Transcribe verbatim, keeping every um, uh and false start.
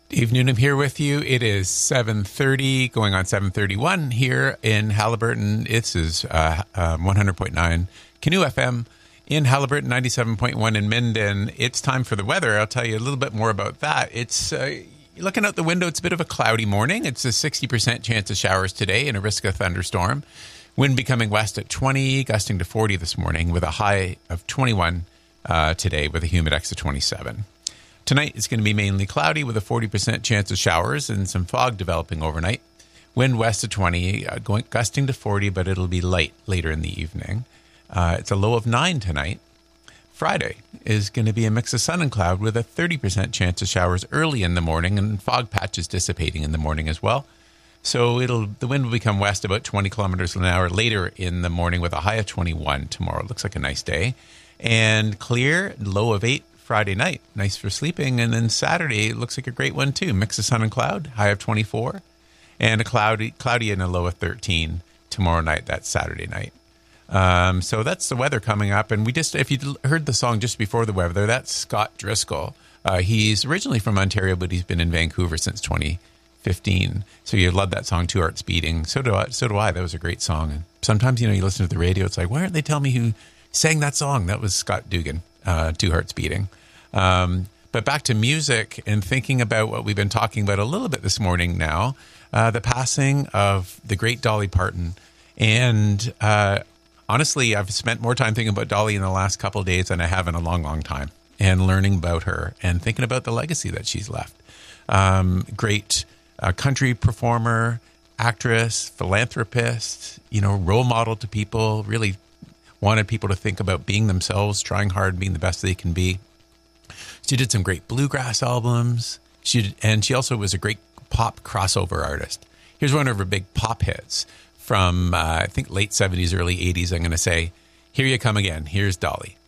Dave Newnham here with you. It is seven thirty, going on seven thirty-one here in Haliburton. This is uh, um, one hundred point nine Canoe F M in Haliburton, ninety-seven point one in Minden. It's time for the weather. I'll tell you a little bit more about that. It's uh, looking out the window. It's a bit of a cloudy morning. It's a sixty percent chance of showers today and a risk of thunderstorm. Wind becoming west at twenty, gusting to forty this morning with a high of twenty-one uh, today with a humidex of twenty-seven. Tonight it's going to be mainly cloudy with a forty percent chance of showers and some fog developing overnight. Wind west of twenty, uh, going gusting to forty, but it'll be light later in the evening. Uh, it's a low of nine tonight. Friday is going to be a mix of sun and cloud with a thirty percent chance of showers early in the morning and fog patches dissipating in the morning as well. So it'll the wind will become west about twenty kilometers an hour later in the morning with a high of twenty-one tomorrow. It looks like a nice day. And clear, low of eight. Friday night, nice for sleeping. And then Saturday, it looks like a great one too. Mix of sun and cloud, high of twenty-four. And a cloudy, cloudy and a low of thirteen tomorrow night. That's Saturday night. Um, so that's the weather coming up. And we just, if you heard the song just before the weather, that's Scott Driscoll. Uh, he's originally from Ontario, but he's been in Vancouver since twenty fifteen. So you love that song, Two Hearts Beating. So do I. So do I. That was a great song. And sometimes, you know, you listen to the radio, it's like, why aren't they telling me who sang that song? That was Scott Dugan, uh, Two Hearts Beating. Um, but back to music and thinking about what we've been talking about a little bit this morning now, uh, the passing of the great Dolly Parton. And uh, honestly, I've spent more time thinking about Dolly in the last couple of days than I have in a long, long time, and learning about her and thinking about the legacy that she's left. Um, great uh, country performer, actress, philanthropist, you know, role model to people, really wanted people to think about being themselves, trying hard, being the best they can be. She did some great bluegrass albums. She did, and she also was a great pop crossover artist. Here's one of her big pop hits from, uh, I think, late seventies, early eighties. I'm going to say, Here You Come Again. Here's Dolly.